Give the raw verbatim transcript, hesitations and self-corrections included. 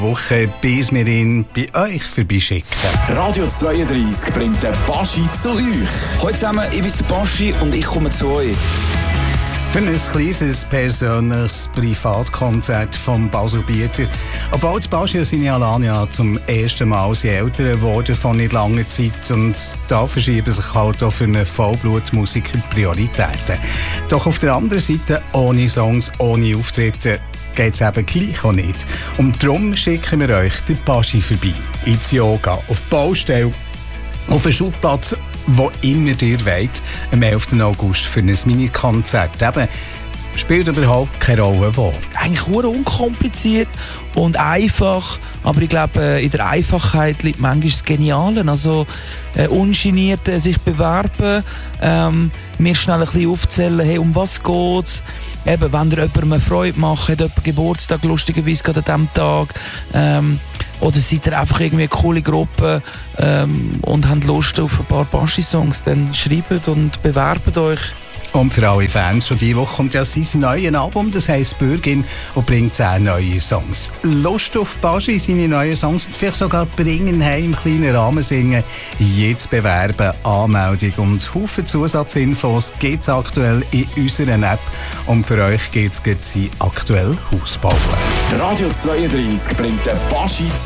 Woche, bis wir ihn bei euch vorbeischicken. Radio zweiunddreissig bringt den Baschi zu euch. Hallo zusammen, ich bin der Baschi und ich komme zu euch. Für ein kleines persönliches Privatkonzert von Basel Bieter. Obwohl die Baschi und seine Alania zum ersten Mal sind älter geworden von nicht langer Zeit, und da verschieben sich halt auch für einen Vollblutmusiker Prioritäten. Doch auf der anderen Seite, ohne Songs, ohne Auftritte, geht es eben gleich auch nicht. Und darum schicken wir euch den Baschi vorbei. Ins Yoga, auf die Baustelle, auf einen Schulplatz, wo immer ihr wollt, am elften August für ein Mini-Konzert. Eben, spielt überhaupt keine Rolle wo. Eigentlich sehr unkompliziert und einfach, aber ich glaube, in der Einfachheit liegt manchmal das Geniale. Also äh, ungeniert äh, sich bewerben, ähm, mir schnell ein bisschen aufzählen, hey, um was geht's? Eben, wenn ihr jemandem eine Freude macht, hat jemand Geburtstag, lustigerweise gerade an diesem Tag, ähm, oder seid ihr einfach irgendwie eine coole Gruppe ähm, und habt Lust auf ein paar Baschi-Songs, dann schreibt und bewerbt euch. Und für alle Fans, schon diese Woche kommt ja sein neues Album, das heisst «Bürgin», und bringt zehn neue Songs. Lust auf Baschi, seine neuen Songs und vielleicht sogar bringen, heim im kleinen Rahmen singen, jetzt bewerben, Anmeldung und Haufen Zusatzinfos gibt es aktuell in unserer App. Und für euch geht es aktuell Hausbauen. Radio zweiunddreissig bringt den Baschi